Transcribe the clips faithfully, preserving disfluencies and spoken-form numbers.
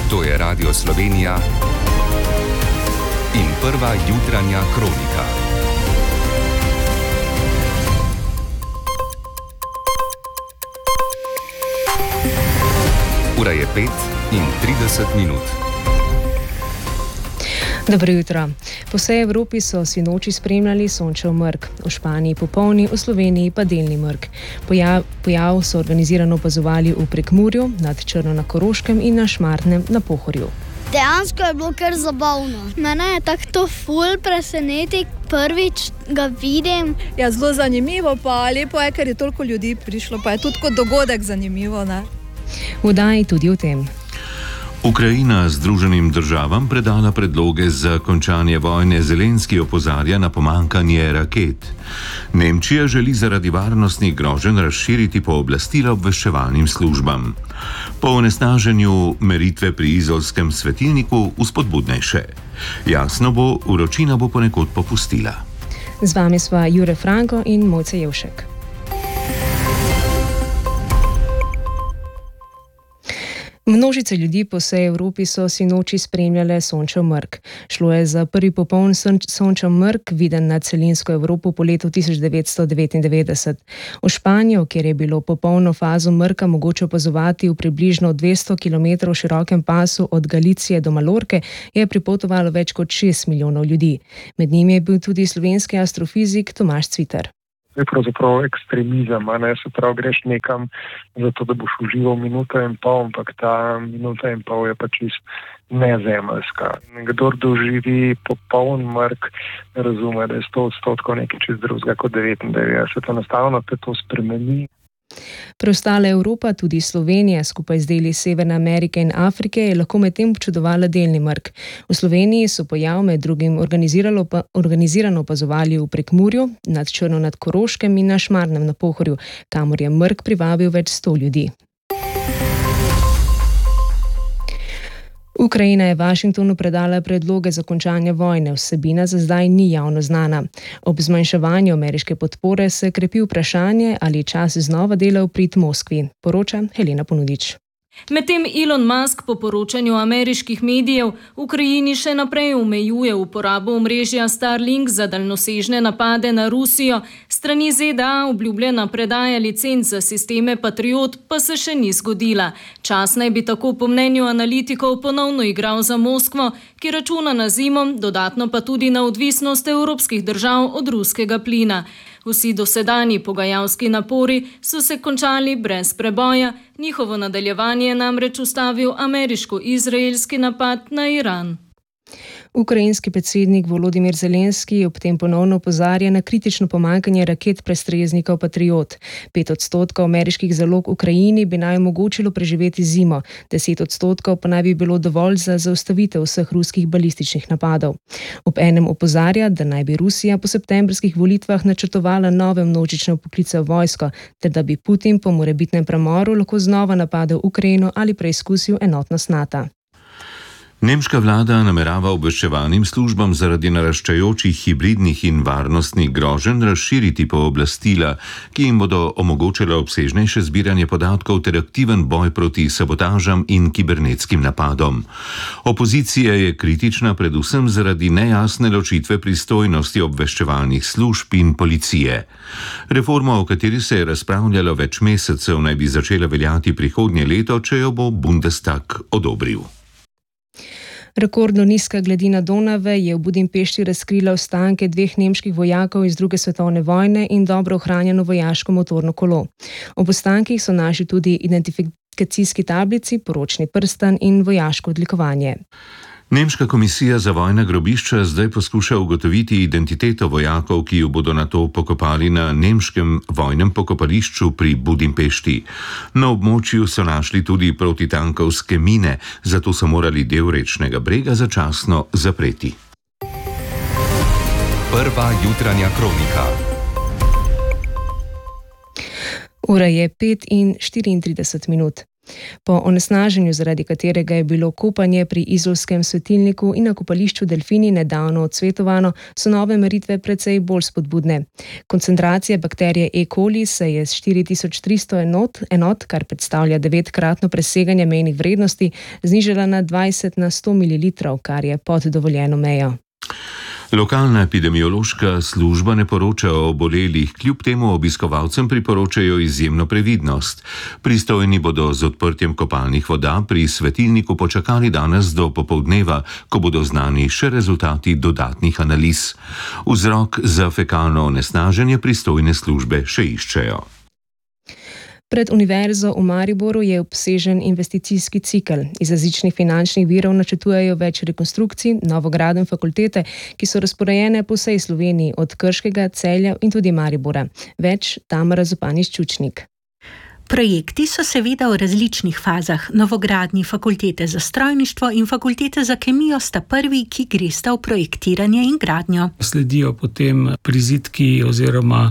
To je Radio Slovenija in prva jutranja kronika. Ura je pet in trideset minut. Dobro jutro. Po vsej Evropi so sinoči spremljali sončev mrk. V Španiji popolni, v Sloveniji pa delni mrk. Pojav, pojav so organizirano opazovali v Prekmurju, nad Črno na Koroškem in na Šmartnem na Pohorju. Dejansko je bilo kar zabavno. Mene je tako to ful preseneti, prvič ga vidim. Ja, zelo zanimivo, pa lepo je, ker je toliko ljudi prišlo, pa je tudi kot dogodek zanimivo, ne? V oddaji tudi o tem. Ukrajina Združenim državam predala predloge za končanje vojne. Zelenski opozarja na pomankanje raket. Nemčija želi zaradi varnostnih groženj razširiti pooblastila obveščevalnim službam. Po onesnaženju meritve pri izolskem svetilniku vzpodbudnejše. Jasno bo, vročina bo ponekod popustila. Z vami sva Jure Franko in Mojca Jevšek. Množice ljudi po vsej Evropi so sinoči spremljale sončev mrk. Šlo je za prvi popoln sončev mrk, viden nad celinsko Evropo po letu tisoč devetsto devetindevetdeset. V Španijo, kjer je bilo popolno fazo mrka mogoče opazovati v približno dvesto kilometrov širokem pasu od Galicije do Malorke, je pripotovalo več kot šest milijonov ljudi. Med njimi je bil tudi slovenski astrofizik Tomaž Cviter. To je pravzaprav ekstremizem, a ne, se pravi, greš nekam zato, da boš užival minuto in pol, ampak ta minuta in pol je pa čist nezemeljska. Kdor doživi popoln mrk, razume, da je sto odstotkov nekaj čist drugega kot devetindevetdeset. Enostavno te to spremeni. Preostala Evropa, tudi Slovenija, skupaj z deli Severne Amerike in Afrike, je lahko medtem občudovala delni mrk. V Sloveniji so pojav med drugim organizirano opazovali v Prekmurju, nad Črno nad Koroškem in na Šmartnem na Pohorju, kamor je mrk privabil več sto ljudi. Ukrajina je Washingtonu predala predloge za končanje vojne, vsebina za zdaj ni javno znana. Ob zmanjševanju ameriške podpore se krepi vprašanje, ali je čas znova delal prid Moskvi, poroča Helena Ponudič. Medtem Elon Musk po poročanju ameriških medijev Ukrajini še naprej omejuje uporabo omrežja Starlink za daljnosežne napade na Rusijo, strani Z D A obljubljena predaja licenc za sisteme Patriot pa se še ni zgodila. Čas naj bi tako po mnenju analitikov ponovno igral za Moskvo, ki računa na zimo, dodatno pa tudi na odvisnost evropskih držav od ruskega plina. Vsi dosedanji pogajalski napori so se končali brez preboja, njihovo nadaljevanje je namreč ustavil ameriško-izraelski napad na Iran. Ukrajinski predsednik Volodimir Zelenski ob tem ponovno opozarja na kritično pomanjkanje raket prestreznikov Patriot. Pet odstotkov ameriških zalog Ukrajini bi naj omogočilo preživeti zimo, deset odstotkov pa naj bi bilo dovolj za zaustavitev vseh ruskih balističnih napadov. Ob enem opozarja, da naj bi Rusija po septembrskih volitvah načrtovala nove množične vpoklice v vojsko, ter da bi Putin po morebitnem premoru lahko znova napadel Ukrajino ali preizkusil enotnost NATO. Nemška vlada namerava obveščevalnim službam zaradi naraščajočih hibridnih in varnostnih groženj razširiti pooblastila, ki jim bodo omogočila obsežnejše zbiranje podatkov ter aktiven boj proti sabotažam in kibernetskim napadom. Opozicija je kritična predvsem zaradi nejasne ločitve pristojnosti obveščevalnih služb in policije. Reforma, o kateri se je razpravljalo več mesecev, naj bi začela veljati prihodnje leto, če jo bo Bundestag odobril. Rekordno nizka gladina Donave je v Budimpešti razkrila ostanke dveh nemških vojakov iz druge svetovne vojne in dobro ohranjeno vojaško motorno kolo. Ob ostankih so našli tudi identifikacijski tablici, poročni prstan in vojaško odlikovanje. Nemška komisija za vojna grobišča zdaj poskuša ugotoviti identiteto vojakov, ki jo bodo nato pokopali na nemškem vojnem pokopališču pri Budimpešti. Na območju so našli tudi protitankovske mine, zato so morali del rečnega brega začasno zapreti. Prva jutranja kronika. Ura je pet in štiriintrideset minut. Po onesnaženju, zaradi katerega je bilo kopanje pri izolskem svetilniku in na kopališču Delfini nedavno odsvetovano, so nove meritve precej bolj spodbudne. Koncentracija bakterije E. coli se je s štiri tisoč tristo enot, enot, kar predstavlja devetkratno preseganje mejnih vrednosti, znižala na dvajset na sto mililitrov, kar je pod dovoljeno mejo. Lokalna epidemiološka služba ne poroča o obolelih, kljub temu obiskovalcem priporočajo izjemno previdnost. Pristojni bodo z odprtjem kopalnih voda pri svetilniku počakali danes do popoldneva, ko bodo znani še rezultati dodatnih analiz. Vzrok za fekalno onesnaženje pristojne službe še iščejo. Pred Univerzo v Mariboru je obsežen investicijski cikel. Iz različnih finančnih virov načrtujejo več rekonstrukcij, novogradenj fakultete, ki so razporejene po vsej Sloveniji, od Krškega, Celja in tudi Maribora. Več Tamara Zupanič-Čučnik. Projekti so seveda v različnih fazah. Novogradnji fakultete za strojništvo in fakultete za kemijo sta prvi, ki gresta v projektiranje in gradnjo. Sledijo potem prizidki oziroma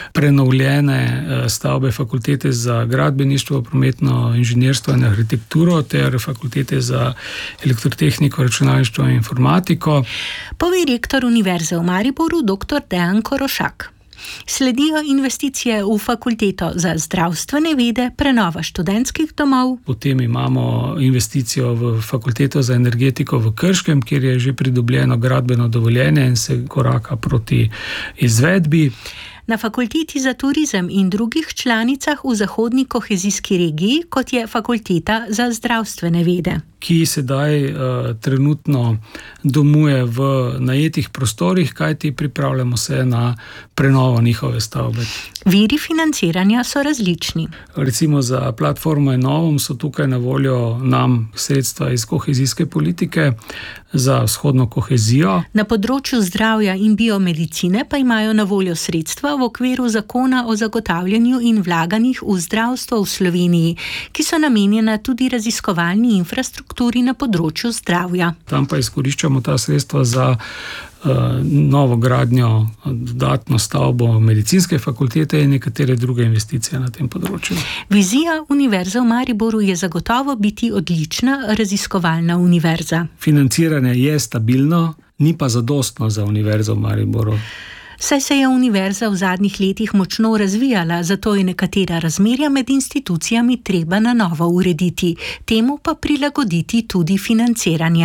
prenovljene stavbe fakultete za gradbeništvo, prometno inženirstvo in arhitekturo ter fakultete za elektrotehniko, računalništvo in informatiko. Pove rektor Univerze v Mariboru dr. Dejan Korošak. Sledijo investicije v fakulteto za zdravstvene vede, prenova študentskih domov. Potem imamo investicijo v fakulteto za energetiko v Krškem, kjer je že pridobljeno gradbeno dovoljenje in se koraka proti izvedbi. Na fakulteti za turizem in drugih članicah v zahodni kohezijski regiji, kot je fakulteta za zdravstvene vede, ki sedaj uh, trenutno domuje v najetih prostorih, kajti pripravljamo se na prenovo njihove stavbe. Viri financiranja so različni. Recimo za platformo Enovom so tukaj na voljo nam sredstva iz kohezijske politike za vzhodno kohezijo. Na področju zdravja in biomedicine pa imajo na voljo sredstva v okviru zakona o zagotavljanju in vlaganjih v zdravstvo v Sloveniji, ki so namenjena tudi raziskovalni infrastrukturi na področju zdravja. Tam pa izkoriščamo ta sredstva za uh, novo gradnjo, dodatno stavbo medicinske fakultete in nekatere druge investicije na tem področju. Vizija Univerze v Mariboru je zagotovo biti odlična raziskovalna univerza. Financiranje je stabilno, ni pa zadostno za Univerzo v Mariboru. Saj se je univerza v zadnjih letih močno razvijala, zato je nekatera razmerja med institucijami treba na novo urediti, temu pa prilagoditi tudi financiranje.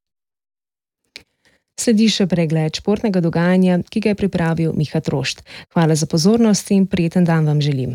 Sledi še pregled športnega dogajanja, ki ga je pripravil Miha Trošt. Hvala za pozornost in prijeten dan vam želim.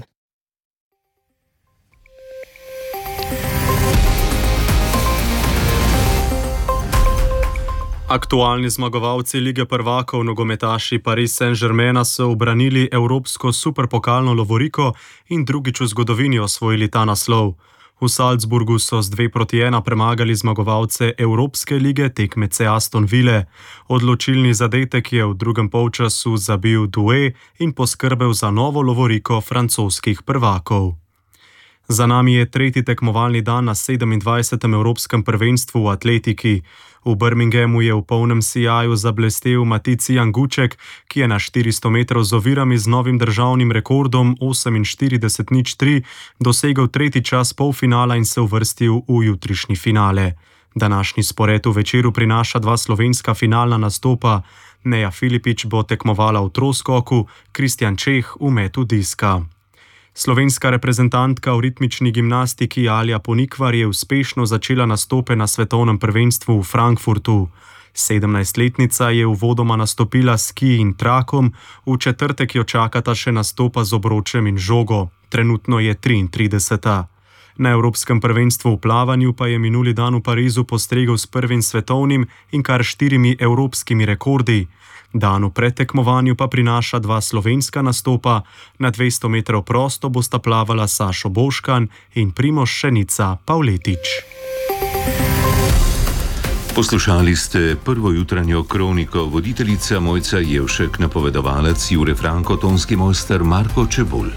Aktualni zmagovalci Lige prvakov nogometaši Paris Saint-Germaina so ubranili evropsko superpokalno lovoriko in drugič v zgodovini osvojili ta naslov. V Salzburgu so z dve proti ena premagali zmagovalce Evropske lige, tekmece Aston Ville. Odločilni zadetek je v drugem polčasu zabil Doué in poskrbel za novo lovoriko francoskih prvakov. Za nami je tretji tekmovalni dan na sedemindvajsetem Evropskem prvenstvu v atletiki. V Birminghamu je v polnem sijaju zablestel Matici Janguček, ki je na štiristo metrov z ovirami z novim državnim rekordom oseminštirideset nič tri dosegel tretji čas polfinala in se uvrstil v jutrišnji finale. Današnji spored v večeru prinaša dva slovenska finalna nastopa. Neja Filipič bo tekmovala v troskoku, Kristjan Čeh v metu diska. Slovenska reprezentantka v ritmični gimnastiki Alja Ponikvar je uspešno začela nastope na svetovnem prvenstvu v Frankfurtu. sedemnajstletnica je uvodoma nastopila s ski in trakom, v četrtek jo čakata še nastopa z obročem in žogo. Trenutno je triintrideseta. Na Evropskem prvenstvu v plavanju pa je minuli dan v Parizu postregel s prvim svetovnim in kar štirimi evropskimi rekordi. Dan v predtekmovanju pa prinaša dva slovenska nastopa, na dvesto metrov prosto bosta plavala Sašo Boškan in Primož Šenica Pavletič. Poslušali ste prvo jutranjo kroniko, voditeljica Mojca Jevšek, napovedovalec Jure Franko, tonski mojster Marko Čebulj.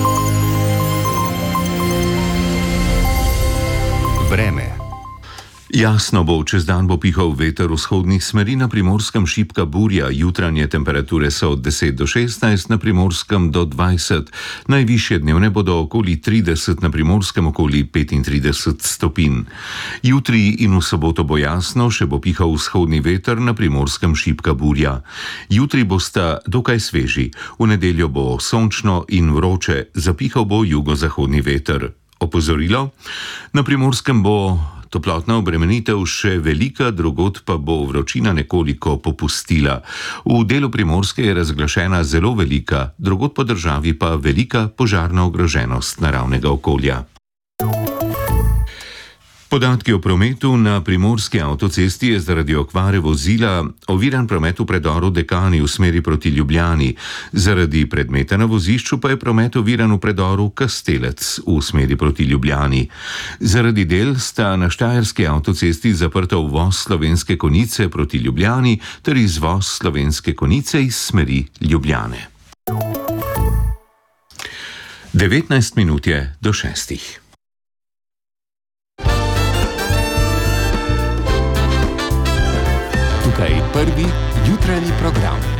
Vreme. Jasno bo, čez dan bo pihal veter vzhodnih smeri, na Primorskem šibka burja, jutranje temperature so od deset do šestnajst, na Primorskem do dvajset, najvišje dnevne bodo okoli trideset, na Primorskem okoli petintrideset stopinj. Jutri in v soboto bo jasno, še bo pihal vzhodni veter, na Primorskem šibka burja. Jutri bosta dokaj sveži, v nedeljo bo sončno in vroče, zapihal bo jugozahodni veter. Opozorilo: na Primorskem bo toplotna obremenitev še velika, drugod pa bo vročina nekoliko popustila. V delu Primorske je razglašena zelo velika, drugod po državi pa velika požarna ogroženost naravnega okolja. Podatki o prometu: na primorski avtocesti je zaradi okvare vozila oviran promet v predoru Dekani v smeri proti Ljubljani. Zaradi predmeta na vozišču pa je promet oviran v predoru Kastelec v smeri proti Ljubljani. Zaradi del sta na štajerski avtocesti zaprta uvoz Slovenske Konjice proti Ljubljani ter izvoz Slovenske Konjice iz smeri Ljubljane. devetnajst minut je do šestih. Tukaj prvi jutranji program.